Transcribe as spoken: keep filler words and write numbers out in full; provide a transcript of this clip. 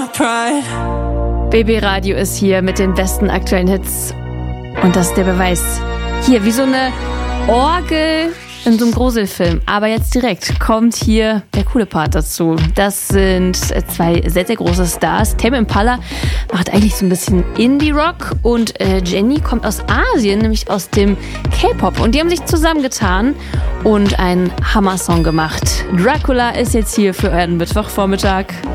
B B Radio ist hier mit den besten aktuellen Hits. Und das ist der Beweis. Hier, wie so eine Orgel in so einem Gruselfilm. Aber jetzt direkt kommt hier der coole Part dazu. Das sind zwei sehr, sehr große Stars. Tame Impala macht eigentlich so ein bisschen Indie-Rock und äh, Jenny kommt aus Asien, nämlich aus dem K-Pop. Und die haben sich zusammengetan und einen Hammer-Song gemacht. Dracula ist jetzt hier für euren Mittwochvormittag.